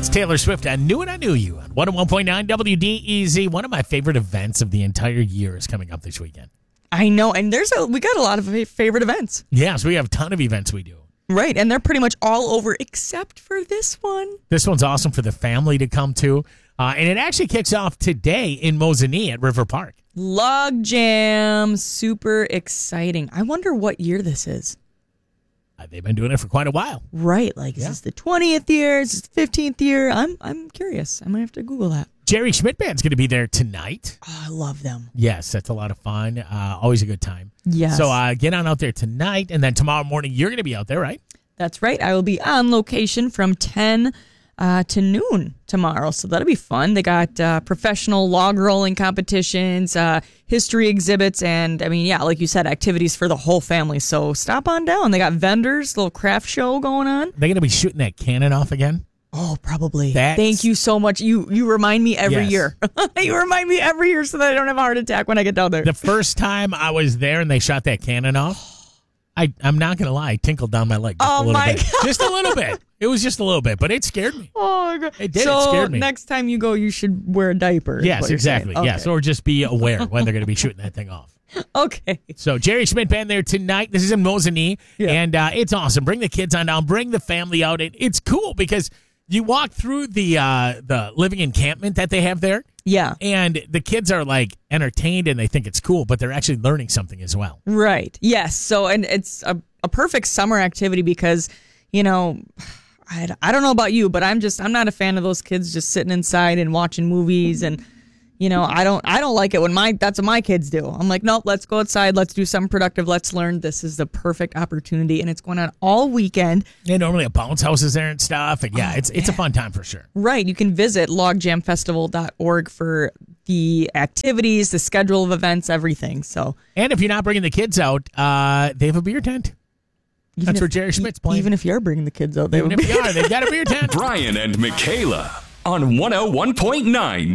It's Taylor Swift. I Knew It, I Knew You on 101.9 WDEZ. One of my favorite events of the entire year is coming up this weekend. I know, and we got a lot of favorite events. Yes, we have a ton of events we do. Right, and they're pretty much all over except for this one. This one's awesome for the family to come to. And it actually kicks off today in Mosinee at River Park. Log Jam, super exciting. I wonder what year this is. They've been doing it for quite a while. Right, like is this the 20th year? Is this the 15th year? I'm curious. I might have to Google that. Jerry Schmidt Band's going to be there tonight. Oh, I love them. Yes, that's a lot of fun. Always a good time. Yes. So get on out there tonight, and then tomorrow morning you're going to be out there, right? That's right. I will be on location from 10 to noon tomorrow, so that'll be fun. They got professional log rolling competitions, history exhibits, and, I mean, yeah, like you said, activities for the whole family. So stop on down. They got vendors, little craft show going on. They're going to be shooting that cannon off again? Oh, probably. Thank you so much. You remind me every year. You remind me every year so that I don't have a heart attack when I get down there. The first time I was there and they shot that cannon off, I'm not going to lie, I tinkled down my leg just a little bit. God. Just a little bit. It was just a little bit, but it scared me. Oh, my God. It did. It scared me. Next time you go, you should wear a diaper. Yes, exactly. Okay. Yes, or just be aware when they're going to be shooting that thing off. Okay. So Jerry Schmidt Band there tonight. This is in Mosinee, and it's awesome. Bring the kids on down. Bring the family out. It's cool because you walk through the living encampment that they have there. Yeah. And the kids are like entertained and they think it's cool, but they're actually learning something as well. Right. Yes. So, and it's a perfect summer activity because, you know, I don't know about you, but I'm not a fan of those kids just sitting inside and watching movies. And, you know, I don't like it when that's what my kids do. I'm like, nope, let's go outside. Let's do something productive. Let's learn. This is the perfect opportunity. And it's going on all weekend. Yeah, normally a bounce house is there and stuff. And yeah, it's a fun time for sure. Right. You can visit logjamfestival.org for the activities, the schedule of events, everything. So, and if you're not bringing the kids out, they have a beer tent. That's where Jerry Schmidt's playing. Even if you're bringing the kids out, they've got a beer tent. Brian and Michaela on 101.9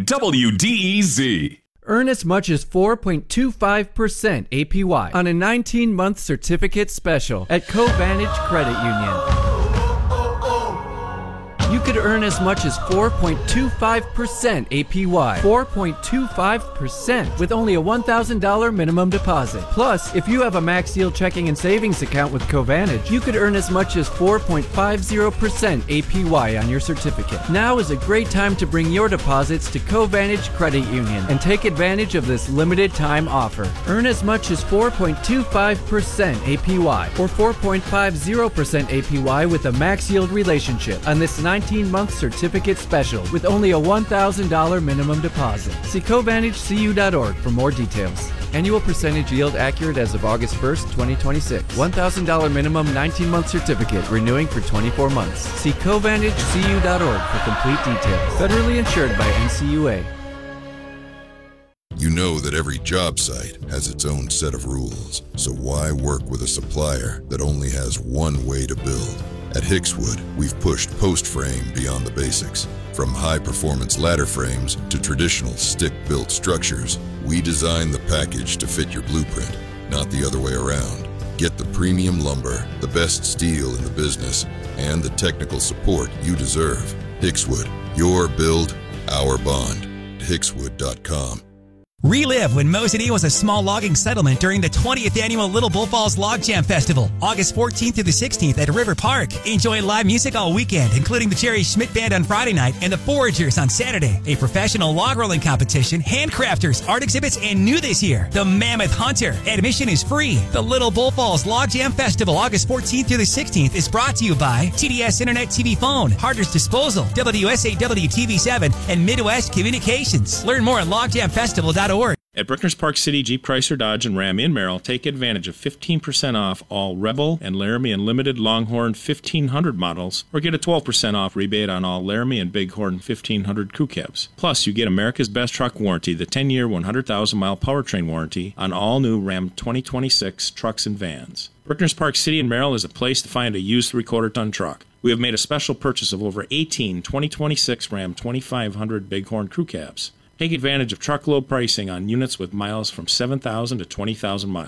WDEZ. Earn as much as 4.25% APY on a 19-month certificate special at Covantage Credit Union. You could earn as much as 4.25% APY. 4.25% with only a $1,000 minimum deposit. Plus, if you have a Max Yield checking and savings account with Covantage, you could earn as much as 4.50% APY on your certificate. Now is a great time to bring your deposits to Covantage Credit Union and take advantage of this limited time offer. Earn as much as 4.25% APY or 4.50% APY with a Max Yield relationship on this 19-month certificate special with only a $1,000 minimum deposit. See CovantageCU.org for more details. Annual percentage yield accurate as of August 1st, 2026. $1,000 minimum 19-month certificate renewing for 24 months. See CovantageCU.org for complete details. Federally insured by NCUA. You know that every job site has its own set of rules. So why work with a supplier that only has one way to build? At Hickswood, we've pushed post frame beyond the basics. From high-performance ladder frames to traditional stick-built structures, we design the package to fit your blueprint, not the other way around. Get the premium lumber, the best steel in the business, and the technical support you deserve. Hickswood, your build, our bond. Hickswood.com. Relive when Mosinee was a small logging settlement during the 20th annual Little Bull Falls Log Jam Festival, August 14th through the 16th at River Park. Enjoy live music all weekend, including the Jerry Schmidt Band on Friday night and the Foragers on Saturday. A professional log rolling competition, handcrafters, art exhibits, and new this year, the Mammoth Hunter. Admission is free. The Little Bull Falls Log Jam Festival, August 14th through the 16th, is brought to you by TDS Internet TV Phone, Harder's Disposal, WSAW TV7, and Midwest Communications. Learn more at logjamfestival.org. At Brickner's Park City, Jeep, Chrysler, Dodge, and Ram in Merrill, take advantage of 15% off all Rebel and Laramie Unlimited Longhorn 1500 models, or get a 12% off rebate on all Laramie and Bighorn 1500 crew cabs. Plus, you get America's Best Truck Warranty, the 10-year, 100,000-mile powertrain warranty on all new Ram 2026 trucks and vans. Brickner's Park City in Merrill is a place to find a used 3/4-ton truck. We have made a special purchase of over 18 2026 Ram 2500 Bighorn crew cabs. Take advantage of truckload pricing on units with miles from 7,000 to 20,000 miles.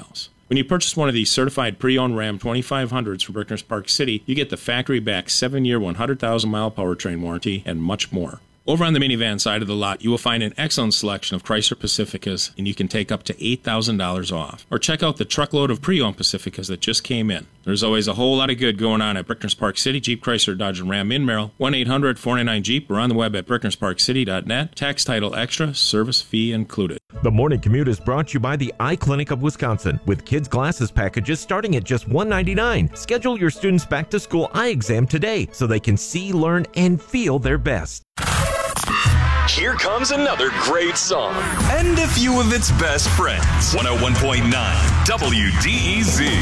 When you purchase one of these certified pre-owned Ram 2500s from Brickner's Park City, you get the factory-back 7-year, 100,000-mile powertrain warranty and much more. Over on the minivan side of the lot, you will find an excellent selection of Chrysler Pacificas, and you can take up to $8,000 off. Or check out the truckload of pre-owned Pacificas that just came in. There's always a whole lot of good going on at Brickner's Park City, Jeep, Chrysler, Dodge, and Ram in Merrill. 1-800-499-JEEP or on the web at bricknersparkcity.net. Tax title extra, service fee included. The Morning Commute is brought to you by the Eye Clinic of Wisconsin, with kids' glasses packages starting at just $1.99. Schedule your students' back-to-school eye exam today so they can see, learn, and feel their best. Here comes another great song. And a few of its best friends. 101.9 WDEZ.